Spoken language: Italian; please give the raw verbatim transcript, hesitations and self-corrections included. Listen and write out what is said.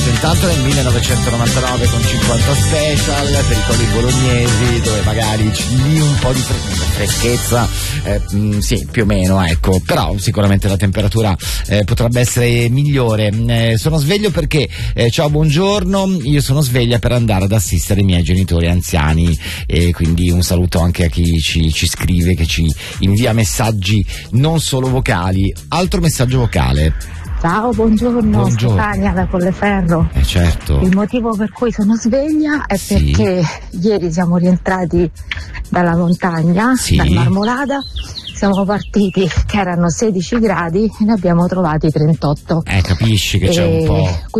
intanto nel millenovecentonovantanove con cinquanta Special per i colli bolognesi, dove magari lì un po' di freschezza, eh, mh, sì, più o meno, ecco, però sicuramente la temperatura eh, potrebbe essere migliore. Eh, sono sveglio perché, eh, ciao, buongiorno, io sono sveglia per andare ad assistere i miei genitori anziani, e quindi un saluto anche a chi ci, ci scrive, che ci invia messaggi non solo vocali. Altro messaggio vocale. Ciao, buongiorno, Buongiorno. Stefania da Colleferro. Eh certo. Il motivo per cui sono sveglia è Sì. perché ieri siamo rientrati dalla montagna, Sì. dal Marmolada, siamo partiti che erano sedici gradi e ne abbiamo trovati trentotto. Eh, capisci che c'è E un po'.